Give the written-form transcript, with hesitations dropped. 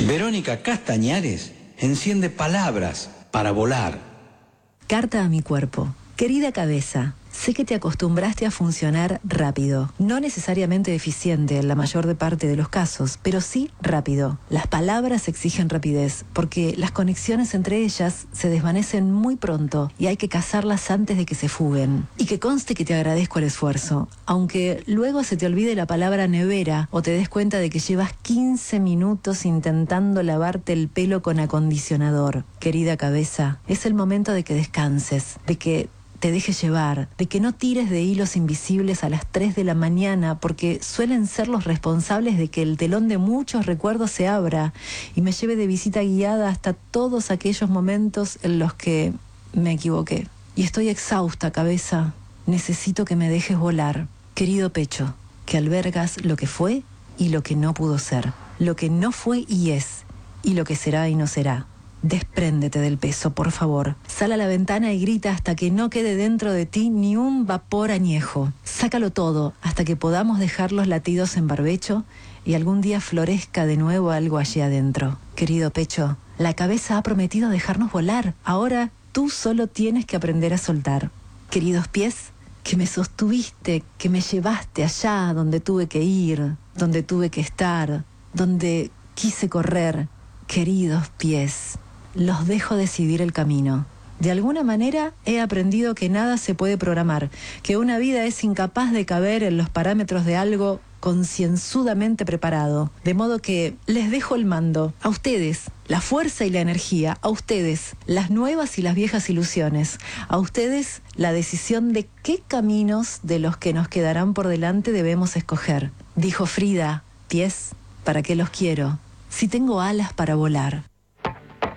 Verónica Castañares enciende palabras para volar. Carta a mi cuerpo. Querida cabeza, sé que te acostumbraste a funcionar rápido. No necesariamente eficiente en la mayor parte de los casos, pero sí rápido. Las palabras exigen rapidez, porque las conexiones entre ellas se desvanecen muy pronto y hay que cazarlas antes de que se fuguen. Y que conste que te agradezco el esfuerzo, aunque luego se te olvide la palabra nevera o te des cuenta de que llevas 15 minutos intentando lavarte el pelo con acondicionador. Querida cabeza, es el momento de que descanses, de que te dejes llevar, de que no tires de hilos invisibles a las 3 de la mañana, porque suelen ser los responsables de que el telón de muchos recuerdos se abra y me lleve de visita guiada hasta todos aquellos momentos en los que me equivoqué. Y estoy exhausta, cabeza. Necesito que me dejes volar. Querido pecho, que albergas lo que fue y lo que no pudo ser, lo que no fue y es, y lo que será y no será. Despréndete del peso, por favor. Sal a la ventana y grita hasta que no quede dentro de ti ni un vapor añejo. Sácalo todo hasta que podamos dejar los latidos en barbecho y algún día florezca de nuevo algo allí adentro. Querido pecho, la cabeza ha prometido dejarnos volar. Ahora tú solo tienes que aprender a soltar. Queridos pies, que me sostuviste, que me llevaste allá donde tuve que ir, donde tuve que estar, donde quise correr. Queridos pies, los dejo decidir el camino. De alguna manera he aprendido que nada se puede programar, que una vida es incapaz de caber en los parámetros de algo concienzudamente preparado. De modo que les dejo el mando. A ustedes, la fuerza y la energía. A ustedes, las nuevas y las viejas ilusiones. A ustedes, la decisión de qué caminos de los que nos quedarán por delante debemos escoger. Dijo Frida, pies, ¿para qué los quiero? Si tengo alas para volar.